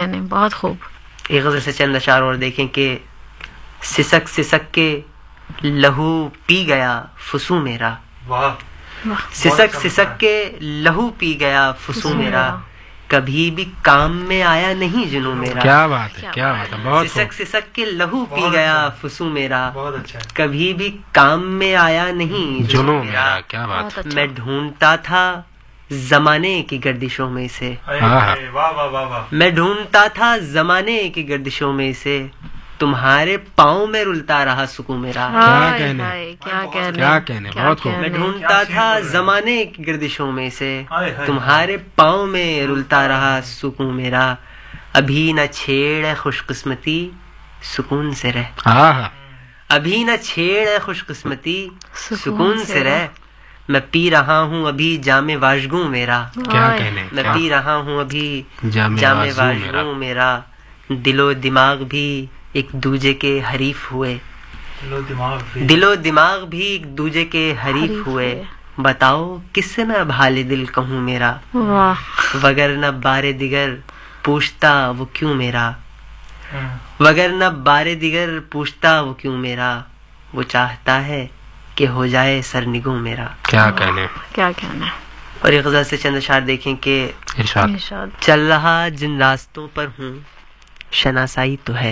کہنے، بہت خوب. ایک غزل سے چند اشعار اور دیکھیں کہ سسک سسک کے لہو پی گیا فسو میرا. سسک سسک کے لہو پی گیا فسو میرا، کبھی بھی کام میں آیا نہیں جنوں میرا. کیا بات ہے، کیا بات ہے، بہت سسک سسک کے لہو پی گیا فسو میرا، کبھی بھی کام میں آیا نہیں جنوں میرا. کیا بات ہے. میں ڈھونڈتا تھا زمانے کی گردشوں میں سے، میں ڈھونڈتا تھا زمانے کی گردشوں میں سے، تمہارے پاؤں میں رلتا رہا سکون میرا. کیا کہنے، کیا کہنے، بہت خوب. میں ڈھونڈتا تھا زمانے کی گردشوں میں سے، تمہارے پاؤں میں رلتا رہا سکون میرا. ابھی نہ چھیڑ خوش قسمتی سکون سے رہ، ابھی نہ چھیڑ خوش قسمتی سکون سے رہ. میں پی رہا ہوں ابھی جام واژگوں میرا، کیا کہنے، میں پی رہا ہوں ابھی جام واژگوں میرا. دل و دماغ بھی ایک دوجے کے حریف ہوئے، دل و دماغ بھی ایک دوجے کے حریف ہوئے. بتاؤ کس سے میں اب حال دل کہوں میرا، وگرنہ بارے دیگر پوچھتا وہ کیوں میرا، وگرنہ بارے دیگر پوچھتا وہ کیوں میرا. وہ چاہتا ہے کہ ہو جائے سرنگوں میرا. کیا کہنے، کیا کہنا. اور ایک غزل سے چند اشعار دیکھیں کہ ارشاد. چل رہا جن راستوں پر ہوں شناسائی تو ہے،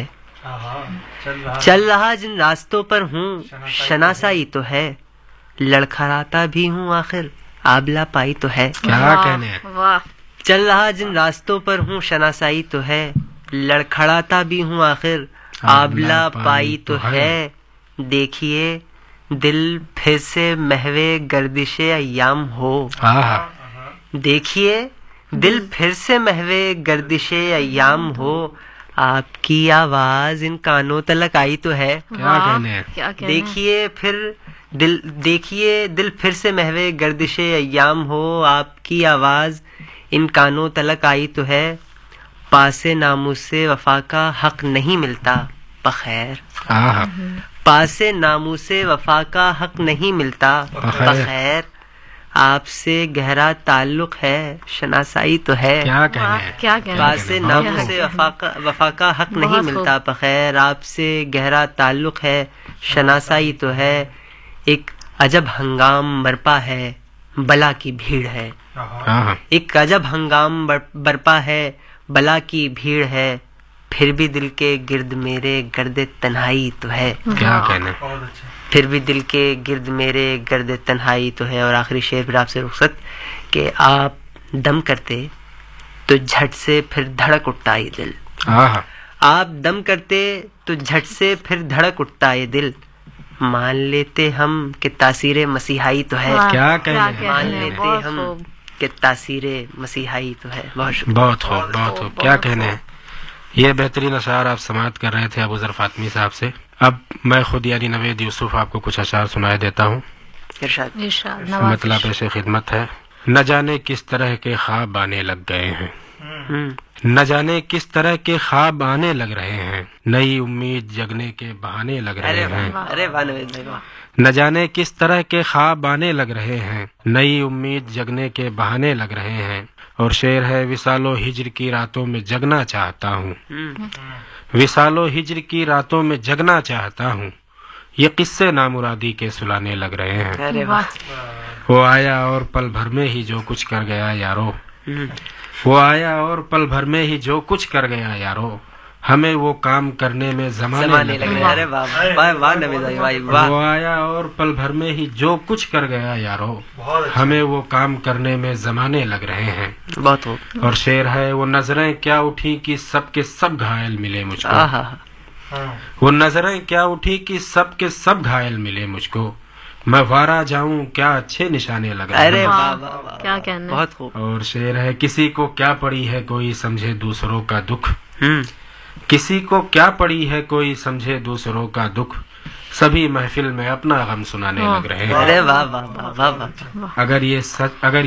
چل رہا جن راستوں پر ہوں شناسائی تو ہے، لڑکھڑاتا بھی ہوں آخر آبلا پائی تو ہے. کیا کہنے. چل رہا جن راستوں پر ہوں شناسائی تو ہے، لڑکھڑاتا بھی ہوں آخر آبلا پائی تو ہے. دیکھیے دل پھر سے محوے گردش ایام ہو، دیکھیے دل پھر سے محوے گردش ایام ہو، آپ کی آواز ان کانوں تلک آئی تو ہے. کیا کہنے. دیکھیے دل پھر سے محوے گردش ایام ہو، آپ کی آواز ان کانوں تلک آئی تو ہے. پاس ناموس سے وفا کا حق نہیں ملتا بخیر، پاس ناموس سے وفا کا حق نہیں ملتا بخیر. آپ سے گہرا تعلق ہے شناسائی تو ہے. کیا کہنے. پاس ناموس سے وفا کا حق نہیں ملتا بخیر، آپ سے گہرا تعلق ہے شناسائی تو ہے. ایک عجب ہنگام برپا ہے بلا کی بھیڑ ہے، ایک عجب ہنگام برپا ہے بلا کی بھیڑ ہے، پھر بھی دل کے گرد میرے گرد تنہائی تو ہے. کیا کہنے. پھر بھی دل کے گرد میرے گرد تنہائی تو ہے. اور آخری شعر پھر آپ سے رخصت کہ آپ دم کرتے تو جھٹ سے پھر دھڑک اٹھتا یہ دل، آپ دم کرتے تو جھٹ سے پھر دھڑک اٹھتا یہ دل. مان لیتے ہم کہ تاثیر مسیحائی تو ہے. کیا کہنے. مان لیتے ہم کہ تاثیر مسیحائی تو ہے. بہت شکریہ. بہت خوب، بہت خوب. کیا کہنے. یہ بہترین اشعار آپ سماعت کر رہے تھے ابو ذر فاطمی صاحب سے. اب میں خود یعنی نوید یوسف آپ کو کچھ اشعار سنائے دیتا ہوں. مطلب پیش خدمت ہے. نہ جانے کس طرح کے خواب آنے لگ گئے ہیں، نہ جانے کس طرح کے خواب آنے لگ رہے ہیں، نئی امید جگنے کے بہانے لگ رہے ہیں. نہ جانے کس طرح کے خواب آنے لگ رہے ہیں، نئی امید جگنے کے بہانے لگ رہے ہیں. اور شعر ہے وصال و ہجر کی راتوں میں جگنا چاہتا ہوں، وصال و ہجر کی راتوں میں جگنا چاہتا ہوں، یہ قصے نامرادی کے سلانے لگ رہے ہیں. وہ آیا اور پل بھر میں ہی جو کچھ کر گیا یارو، وہ آیا اور پل بھر میں ہی جو کچھ کر گیا یارو، ہمیں وہ کام کرنے میں زمانے لگ رہے ہیں. وہ آیا اور پل بھر میں ہی جو کچھ کر گیا یارو، ہمیں وہ کام کرنے میں زمانے لگ رہے ہیں. اور شعر ہے وہ نظریں کیا اٹھی کہ سب کے سب گھائل ملے مجھ کو، وہ نظریں کیا اٹھی کہ سب کے سب گھائل ملے مجھ کو، میں وارا جاؤں کیا اچھے نشانے لگ رہے ہیں. کیا کہنا. بہت خوب. اور شعر ہے کسی کو کیا پڑی ہے کوئی سمجھے دوسروں کا دکھ، کسی کو کیا پڑی ہے کوئی سمجھے دوسروں کا دکھ، سبھی محفل میں اپنا غم سنانے لگ رہے ہیں. اگر یہ